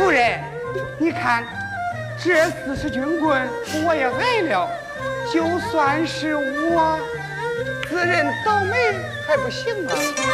夫人，你看，这40军棍我也挨了，就算是我自认倒霉还不行啊。